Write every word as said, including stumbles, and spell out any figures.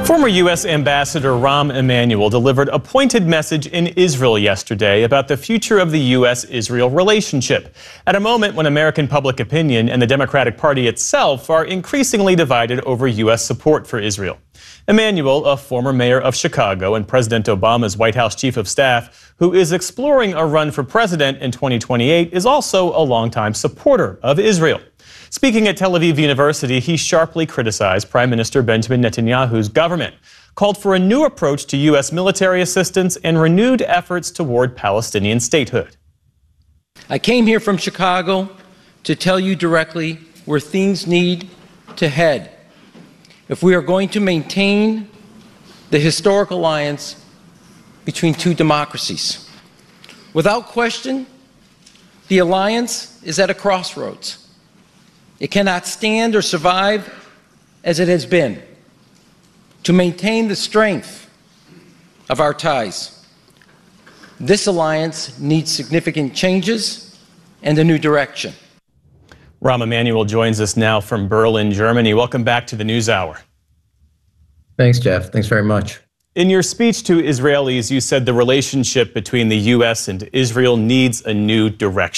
Former U S Ambassador Rahm Emanuel delivered a pointed message in Israel yesterday about the future of the U S Israel relationship, at a moment when American public opinion and the Democratic Party itself are increasingly divided over U S support for Israel. Emanuel, a former mayor of Chicago and President Obama's White House chief of staff, who is exploring a run for president in twenty twenty-eight, is also a longtime supporter of Israel. Speaking at Tel Aviv University, he sharply criticized Prime Minister Benjamin Netanyahu's government, called for a new approach to U S military assistance and renewed efforts toward Palestinian statehood. I came here from Chicago to tell you directly where things need to head if we are going to maintain the historic alliance between two democracies. Without question, the alliance is at a crossroads. It cannot stand or survive as it has been. To maintain the strength of our ties, this alliance needs significant changes and a new direction. Rahm Emanuel joins us now from Berlin, Germany. Welcome back to the NewsHour. Thanks, Jeff. Thanks very much. In your speech to Israelis, you said the relationship between the U S and Israel needs a new direction.